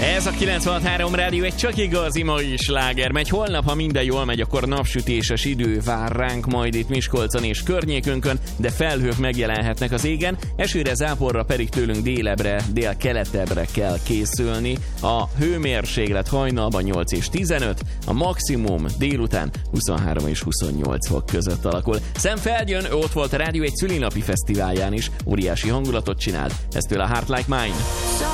Ez a 96.3 Rádió egy csak igazi mai sláger megy. Holnap, ha minden jól megy, akkor napsütéses idő vár ránk majd itt Miskolcon és környékünkön, de felhők megjelenhetnek az égen, esőre, záporra pedig tőlünk délebre, dél-keletebbre kell készülni. A hőmérséklet hajnalban 8 és 15, a maximum délután 23 és 28 fok között alakul. Sam Felgyön, ott volt a Rádió egy szülinapi fesztiválján is, óriási hangulatot csinált, ez tőle a Heart Like Mine.